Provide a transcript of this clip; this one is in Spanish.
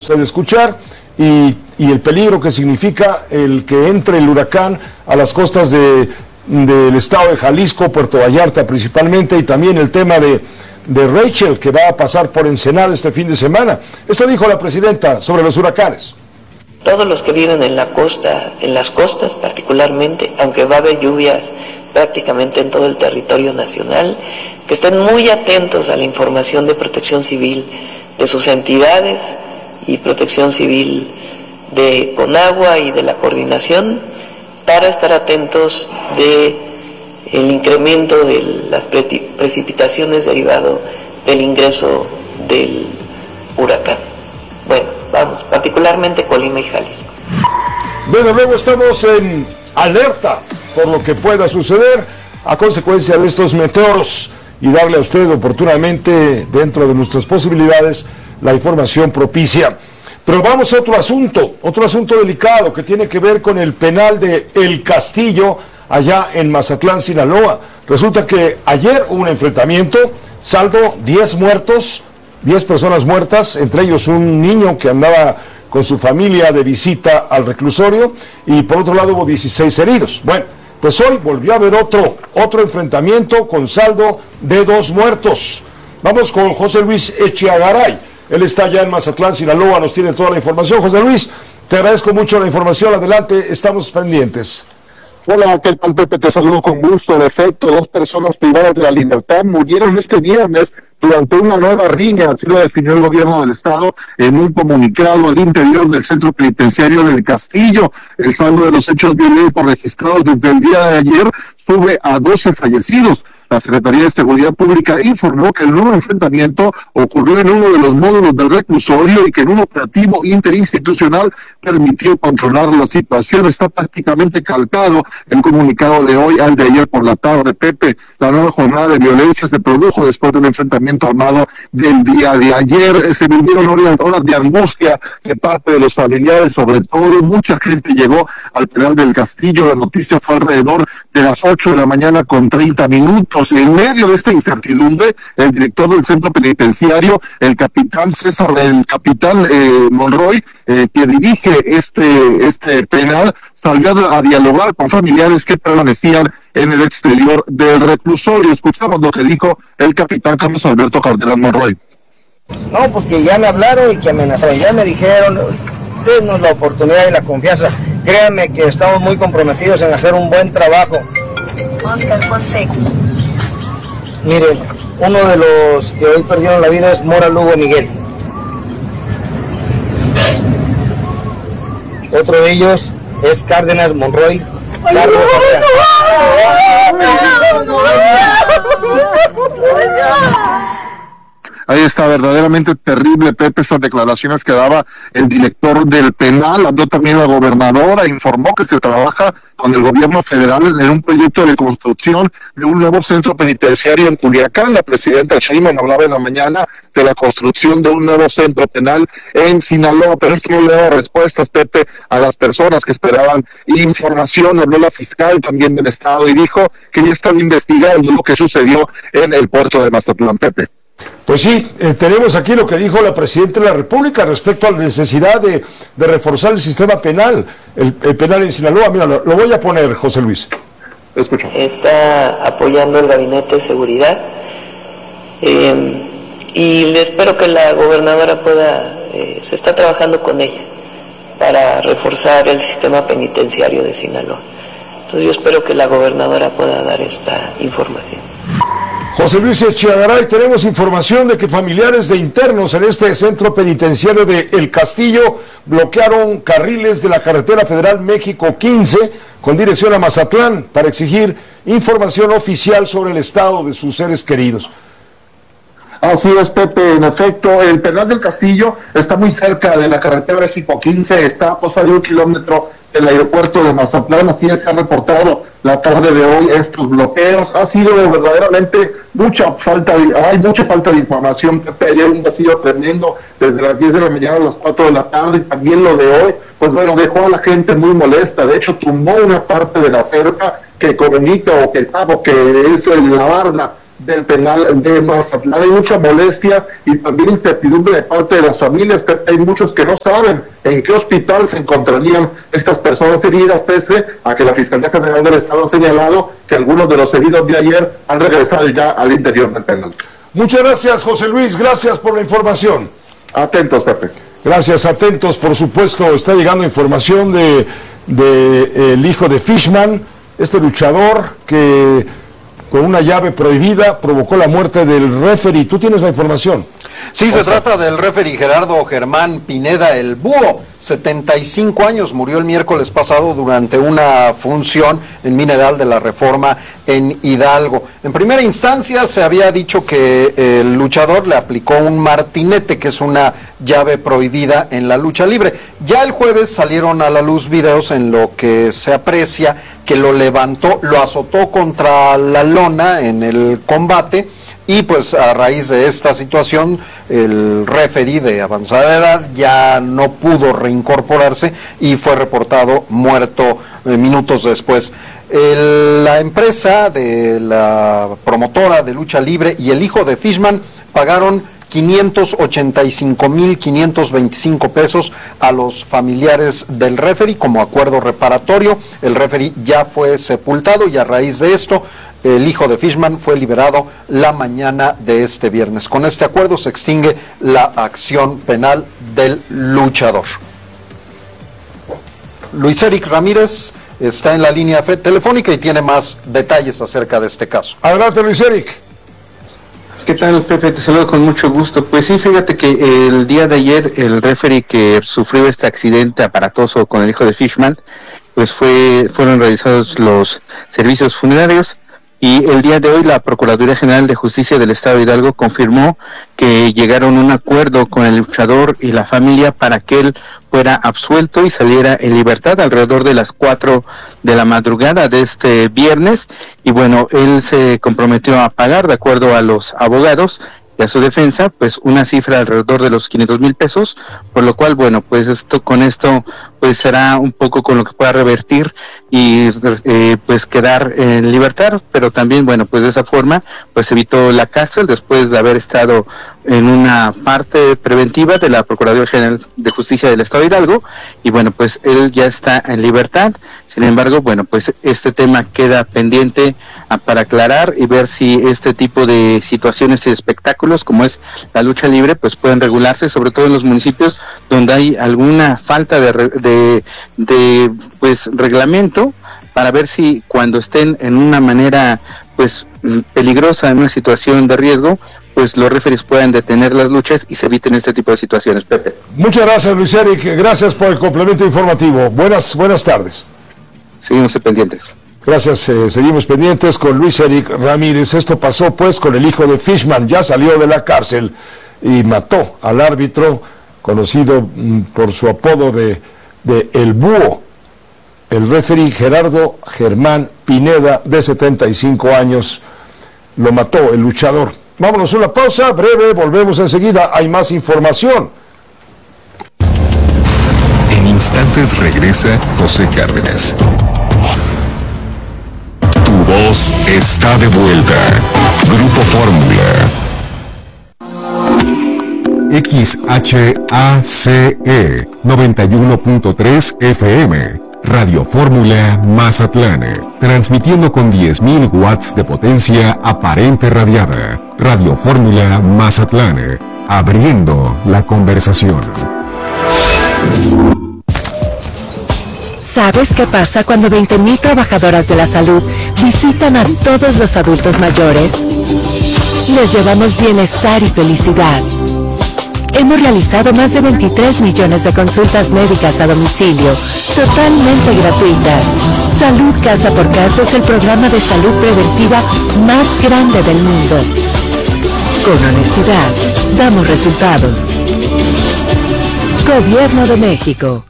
usted escuchar, y el peligro que significa el que entre el huracán a las costas del estado de Jalisco, Puerto Vallarta principalmente, y también el tema de Rachel, que va a pasar por Ensenada este fin de semana. Esto dijo la presidenta sobre los huracanes. Todos los que viven en la costa, en las costas particularmente, aunque va a haber lluvias prácticamente en todo el territorio nacional, que estén muy atentos a la información de Protección Civil de sus entidades y Protección Civil de Conagua y de la coordinación, para estar atentos de el incremento de las precipitaciones derivado del ingreso del huracán. Bueno, vamos, particularmente Colima y Jalisco. Desde luego estamos en alerta por lo que pueda suceder a consecuencia de estos meteoros, y darle a usted oportunamente, dentro de nuestras posibilidades, la información propicia. Pero vamos a otro asunto delicado que tiene que ver con el penal de El Castillo, allá en Mazatlán, Sinaloa. Resulta que ayer hubo un enfrentamiento, saldo 10 muertos, 10 personas muertas, entre ellos un niño que andaba con su familia de visita al reclusorio, y por otro lado hubo 16 heridos. Bueno, pues hoy volvió a haber otro enfrentamiento con saldo de 2 muertos. Vamos con José Luis Echeagaray. Él está allá en Mazatlán, Sinaloa, nos tiene toda la información. José Luis, te agradezco mucho la información. Adelante, estamos pendientes. Hola, ¿qué tal, Pepe? Te saludo con gusto. En efecto, 2 personas privadas de la libertad murieron este viernes durante una nueva riña, así lo definió el gobierno del estado en un comunicado al interior del centro penitenciario del Castillo. El saldo de los hechos violentos registrados desde el día de ayer sube a 12 fallecidos. La Secretaría de Seguridad Pública informó que el nuevo enfrentamiento ocurrió en uno de los módulos del reclusorio y que en un operativo interinstitucional permitió controlar la situación. Está prácticamente calcado el comunicado de hoy al de ayer por la tarde. Pepe, la nueva jornada de violencia se produjo después del enfrentamiento armado del día de ayer. Se vivieron horas de angustia de parte de los familiares, sobre todo mucha gente llegó al penal del Castillo. La noticia fue alrededor de las 8 de la mañana con 30 minutos. En medio de esta incertidumbre, el director del centro penitenciario, el capitán Monroy, que dirige este penal, salió a dialogar con familiares que permanecían en el exterior del reclusorio. Escuchamos lo que dijo el capitán Carlos Alberto Calderón Monroy. No, pues que ya me hablaron y que amenazaron, ya me dijeron, denos la oportunidad y la confianza. Créanme que estamos muy comprometidos en hacer un buen trabajo. Oscar Fonseca. Miren, uno de los que hoy perdieron la vida es Mora Lugo Miguel. Otro de ellos es Cárdenas Monroy Carlos. Ahí está, verdaderamente terrible, Pepe, estas declaraciones que daba el director del penal. Habló también la gobernadora, informó que se trabaja con el gobierno federal en un proyecto de construcción de un nuevo centro penitenciario en Culiacán. La presidenta Sheinbaum hablaba en la mañana de la construcción de un nuevo centro penal en Sinaloa, pero esto no le da respuestas, Pepe, a las personas que esperaban información. Habló la fiscal también del estado y dijo que ya están investigando lo que sucedió en el puerto de Mazatlán, Pepe. Pues sí, tenemos aquí lo que dijo la Presidenta de la República respecto a la necesidad de reforzar el sistema penal, el penal en Sinaloa. Mira, lo voy a poner, José Luis. Escucho. Está apoyando el Gabinete de Seguridad y espero que la gobernadora se está trabajando con ella para reforzar el sistema penitenciario de Sinaloa. Entonces yo espero que la gobernadora pueda dar esta información. José Luis Echeagaray, tenemos información de que familiares de internos en este centro penitenciario de El Castillo bloquearon carriles de la carretera federal México 15 con dirección a Mazatlán para exigir información oficial sobre el estado de sus seres queridos. Así es, Pepe, en efecto, el penal del Castillo está muy cerca de la carretera México 15, está a poco de 1 kilómetro del aeropuerto de Mazatlán. Así se ha reportado la tarde de hoy estos bloqueos. Ha sido verdaderamente hay mucha falta de información, Pepe. Ayer un vacío tremendo desde las 10 de la mañana a las 4 de la tarde, y también lo de hoy, pues bueno, dejó a la gente muy molesta. De hecho, tumbó una parte de la cerca que comunica o que es la barda del penal de Mazatlán. Hay mucha molestia y también incertidumbre de parte de las familias, pero hay muchos que no saben en qué hospital se encontrarían estas personas heridas, pese a que la Fiscalía General del Estado ha señalado que algunos de los heridos de ayer han regresado ya al interior del penal. Muchas gracias, José Luis, gracias por la información. Atentos, Pepe. Gracias, atentos, por supuesto, está llegando información de el hijo de Fishman, este luchador que con una llave prohibida provocó la muerte del referee. ¿Tú tienes la información? Sí, se trata del referee Gerardo Germán Pineda, el Búho, 75 años, murió el miércoles pasado durante una función en Mineral de la Reforma en Hidalgo. En primera instancia se había dicho que el luchador le aplicó un martinete, que es una llave prohibida en la lucha libre. Ya el jueves salieron a la luz videos en lo que se aprecia que lo levantó, lo azotó contra la lona en el combate. Y pues a raíz de esta situación, el referee de avanzada edad ya no pudo reincorporarse y fue reportado muerto minutos después. La empresa de la promotora de lucha libre y el hijo de Fishman pagaron 585,525 pesos a los familiares del referee como acuerdo reparatorio. El referee ya fue sepultado y a raíz de esto, el hijo de Fishman fue liberado la mañana de este viernes. Con este acuerdo se extingue la acción penal del luchador. Luis Eric Ramírez está en la línea telefónica y tiene más detalles acerca de este caso. Adelante, Luis Eric. ¿Qué tal, Pepe? Te saludo con mucho gusto. Pues sí, fíjate que el día de ayer el referee que sufrió este accidente aparatoso con el hijo de Fishman, pues fueron realizados los servicios funerarios. Y el día de hoy la Procuraduría General de Justicia del Estado de Hidalgo confirmó que llegaron a un acuerdo con el luchador y la familia para que él fuera absuelto y saliera en libertad alrededor de las 4 de la madrugada de este viernes. Y bueno, él se comprometió a pagar, de acuerdo a los abogados y a su defensa, pues una cifra alrededor de los 500,000 pesos, por lo cual, bueno, pues con esto pues será un poco con lo que pueda revertir y pues quedar en libertad, pero también, bueno, pues de esa forma pues evitó la cárcel después de haber estado en una parte preventiva de la Procuraduría General de Justicia del Estado de Hidalgo, y bueno, pues él ya está en libertad. Sin embargo, bueno, pues este tema queda pendiente para aclarar y ver si este tipo de situaciones y espectáculos como es la lucha libre pues pueden regularse, sobre todo en los municipios donde hay alguna falta de pues reglamento, para ver si cuando estén en una manera pues peligrosa, en una situación de riesgo, pues los referees puedan detener las luchas y se eviten este tipo de situaciones. Pepe. Muchas gracias, Luis Eric, gracias por el complemento informativo. Buenas tardes. Seguimos pendientes. Gracias, seguimos pendientes con Luis Eric Ramírez. Esto pasó pues con el hijo de Fishman, ya salió de la cárcel y mató al árbitro, conocido por su apodo de El Búho, el referee Gerardo Germán Pineda, de 75 años, lo mató el luchador. Vámonos a una pausa breve, volvemos enseguida, hay más información. En instantes regresa José Cárdenas. Tu voz está de vuelta. Grupo Fórmula. XHACE 91.3 FM. Radio Fórmula Mazatlán. Transmitiendo con 10.000 watts de potencia aparente radiada. Radio Fórmula Mazatlán. Abriendo la conversación. ¿Sabes qué pasa cuando 20,000 trabajadoras de la salud visitan a todos los adultos mayores? Les llevamos bienestar y felicidad. Hemos realizado más de 23 millones de consultas médicas a domicilio, totalmente gratuitas. Salud Casa por Casa es el programa de salud preventiva más grande del mundo. Con honestidad, damos resultados. Gobierno de México.